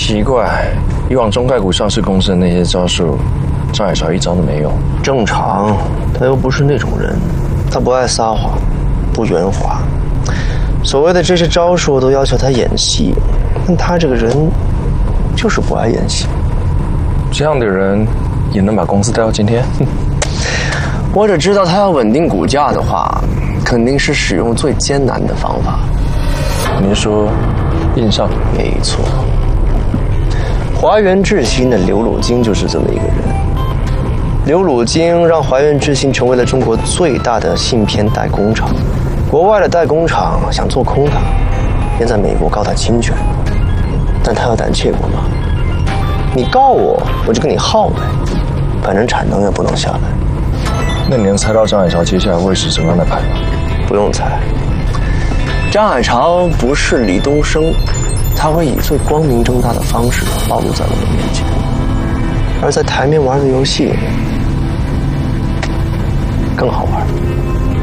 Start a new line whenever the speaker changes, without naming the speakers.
奇怪，以往中概股上市公司的那些招数，张海潮一招都没用。
正常，他又不是那种人，他不爱撒谎，不圆滑。所谓的这些招数都要求他演戏，但他这个人就是不爱演戏。
这样的人也能把公司带到今天？
我只知道他要稳定股价的话，肯定是使用最艰难的方法。
您说印上？
没错，华源智新的刘汝京就是这么一个人。刘汝京让华源智新成为了中国最大的芯片代工厂，国外的代工厂想做空他，便在美国告他侵权，但他有胆怯过吗？你告我，我就跟你耗呗，反正产能也不能下来。
那你能猜到张海潮接下来会是什么样的牌吗？
不用猜，张海潮不是李东生，他会以最光明正大的方式暴露在我们面前，而在台面玩的游戏更好玩。